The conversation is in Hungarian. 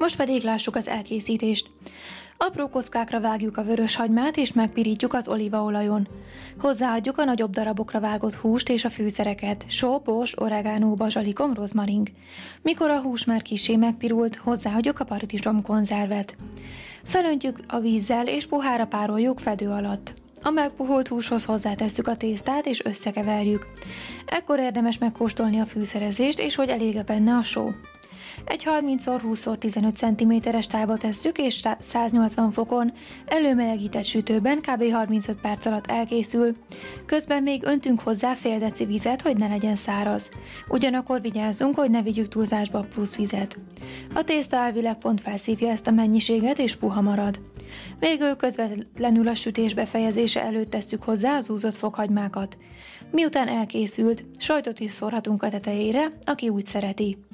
Most pedig lássuk az elkészítést. Apró kockákra vágjuk a vörös hagymát és megpirítjuk az olívaolajon. Hozzáadjuk a nagyobb darabokra vágott húst és a fűszereket, só, bors, oregano, bazsalikom, rozmaring. Mikor a hús már kissé megpirult, hozzáadjuk a paradicsom konzervet. Felöntjük a vízzel és puhára pároljuk fedő alatt. A megpuhult húshoz hozzátesszük a tésztát és összekeverjük. Ekkor érdemes megkóstolni a fűszerezést és hogy elég benne a só. Egy 30x20x15 cm-es tálba tesszük, és 180 fokon előmelegített sütőben kb. 35 perc alatt elkészül. Közben még öntünk hozzá fél deci vizet, hogy ne legyen száraz. Ugyanakkor vigyázzunk, hogy ne vigyük túlzásba plusz vizet. A tészta elvileg pont felszívja ezt a mennyiséget, és puha marad. Végül közvetlenül a sütés befejezése előtt tesszük hozzá az úzott fokhagymákat. Miután elkészült, sajtot is szórhatunk a tetejére, aki úgy szereti.